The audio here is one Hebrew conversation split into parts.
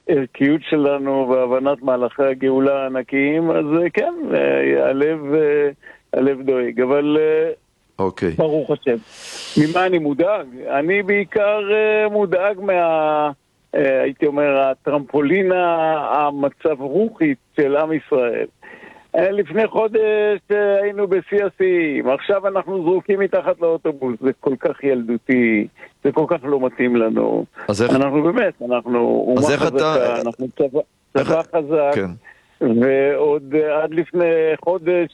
הערכיות שלנו והבנת מהלכי הגאולה הענקיים, אז כן, הלב דואג, אבל אוקיי. ברוך השם. ממה אני מודאג? אני בעיקר מודאג הייתי אומר, הטרמפולינה המצב רוחית של עם ישראל. לפני חודש היינו בשיא השיאים, עכשיו אנחנו זרוקים מתחת לאוטובוס, זה כל כך ילדותי, זה כל כך לא מתאים לנו. אנחנו באמת, אנחנו אומה חזקה, אנחנו צבא חזק, כן. ועוד עד לפני חודש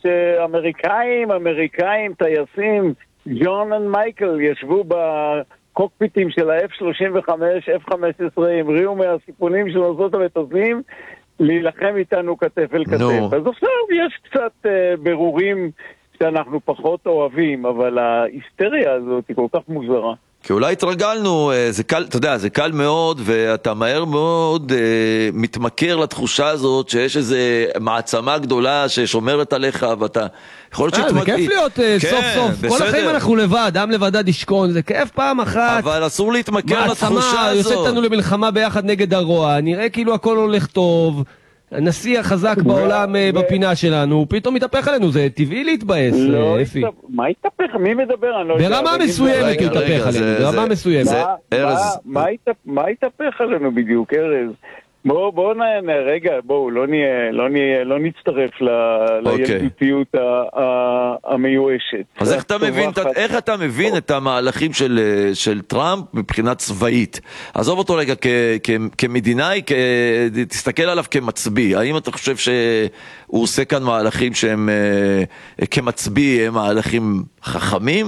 אמריקאים, טייסים, ג'ון ומייקל ישבו בקוקפיטים של ה-F-35, F-15, המריאו מהסיפונים של נוסעות המטוסים, להילחם איתנו כתף אל כתף. אז עכשיו יש קצת ברורים שאנחנו פחות אוהבים, אבל ההיסטריה הזאת היא כל כך מוזרה. כי אולי התרגלנו, זה קל, אתה יודע, זה קל מאוד, ואתה מהר מאוד מתמכר לתחושה הזאת שיש איזה מעצמה גדולה ששומרת עליך, ואתה יכול להיות זה כיף להיות סוף סוף, כל החיים אנחנו לבד, עם לבדד ישכון, זה כיף פעם אחת. אבל אסור להתמכר לתחושה הזאת. מעצמה יוצאת לנו למלחמה ביחד נגד הרוע, נראה כאילו הכל הולך טוב, הנשיא החזק בעולם בפינה שלנו, פתאום מתהפך עלינו, זה טבעי להתבאס, אפי. מה יתהפך? מי מדבר? ברמה מסוימת יתהפך עלינו, ברמה מסוימת. מה יתהפך עלינו בדיוק, ארז? בואו רגע, בואו, לא נצטרף לילדותיות המיואשת. אז איך אתה מבין את המהלכים של טראמפ מבחינה צבאית? עזוב אותו רגע כמדינאי, תסתכל עליו כמצביא. האם אתה חושב שהוא עושה כאן מהלכים שהם כמצביא, הם מהלכים חכמים?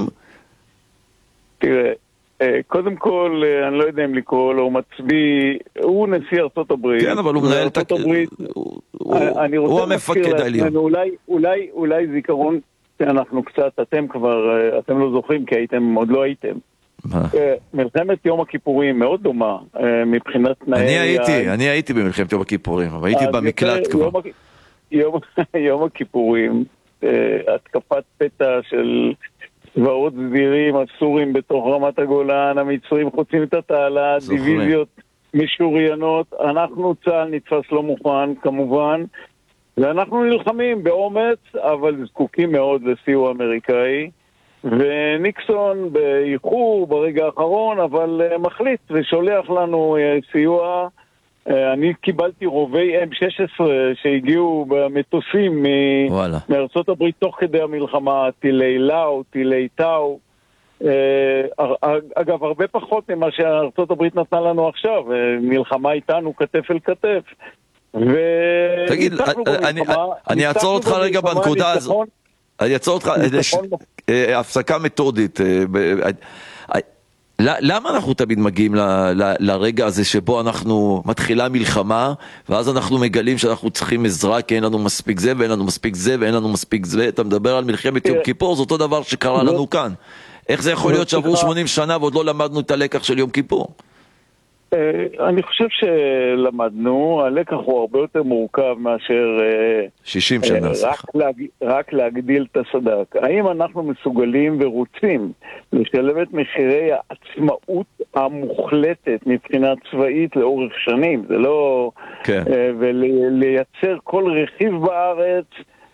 תראה, קודם כל, אני לא יודע אם לקרוא לו מצביא, הוא נשיא ארצות הברית. כן, אבל הוא מנהל את הברית. הוא המפקד העליון. אולי זיכרון שאנחנו קצת, אתם לא זוכרים כי עוד לא הייתם. מלחמת יום הכיפורים מאוד דומה מבחינת תנאי... אני הייתי במלחמת יום הכיפורים, אבל הייתי במקלט כבר. יום הכיפורים, התקפת פתע של... צבאות סדירים, הסורים בתוך רמת הגולן, המצרים חוצים את התעלה, דיוויזיות משוריינות, אנחנו צה"ל נתפס לא מוכן כמובן, ואנחנו נלחמים באומץ, אבל זקוקים מאוד לסיוע אמריקאי, וניקסון באיחור ברגע האחרון, אבל מחליט ושולח לנו סיוע. אני קיבלתי רובי M16 שהגיעו במטוסים מארצות הברית תוך כדי המלחמה, טילי לאו, טילי טאו, אגב הרבה פחות ממה שארצות הברית נתנה לנו עכשיו, מלחמה איתנו כתף אל כתף. תגיד, אני אעצור אותך רגע בנקודה הזו, אני אעצור אותך, הפסקה מתודית. למה אנחנו תמיד מגיעים לרגע הזה שבו אנחנו מתחילה מלחמה, ואז אנחנו מגלים שאנחנו צריכים עזרה כי אין לנו מספיק זה ואין לנו מספיק זה ואין לנו מספיק זה? אתה מדבר על מלחמת יום כיפור, זה אותו דבר שקרה לנו כאן. איך זה יכול להיות שעברו 80 שנה ועוד לא למדנו את הלקח של יום כיפור? אני חושב שלמדנו, הלקח הוא הרבה יותר מורכב מאשר 60 שנה, רק להגדיל את הסד"כ. האם אנחנו מסוגלים ורוצים לשלם את מחירי העצמאות המוחלטת מבחינה צבאית לאורך שנים? זה לא... ולייצר כל רכיב בארץ,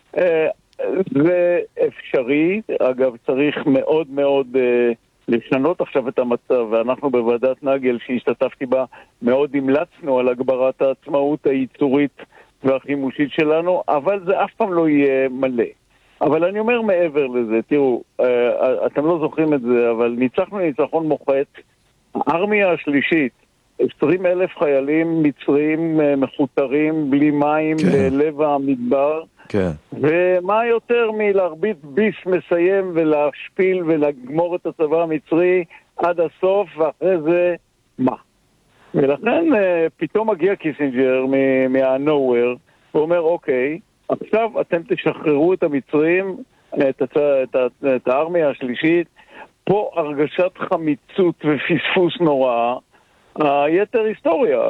זה אפשרי. אגב, צריך מאוד מאוד... לשנות עכשיו את המצב, ואנחנו בוועדת נגל שהשתתפתי בה מאוד המלצנו על הגברת העצמאות הייצורית והחימושית שלנו, אבל זה אף פעם לא יהיה מלא. אבל אני אומר מעבר לזה, תראו, אתם לא זוכרים את זה, אבל ניצחנו ניצחון מוחץ, הארמיה השלישית, 20,000 חיילים מצרים מחותרים בלי מים בלב המדבר, כן. ומה יותר מלהרביץ ביס מסיים ולהשפיל ולגמור את הצבא המצרי עד הסוף, ואחרי זה מה? ולכן פתאום מגיע קיסינג'ר מה-nowhere ואומר אוקיי, עכשיו אתם תשחררו את המצרים, את הארמיה השלישית, פה הרגשת חמיצות ופספוס נורא, היתר היסטוריה.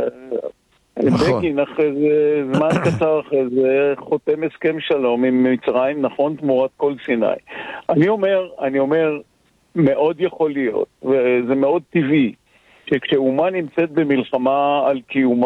בגין אחרי זה, זמן קצר אחרי זה, חותם הסכם שלום עם מצרים, נכון, תמורת כל סיני. אני אומר, מאוד יכול להיות, וזה מאוד טבעי, שכשאומה נמצאת במלחמה על קיומה,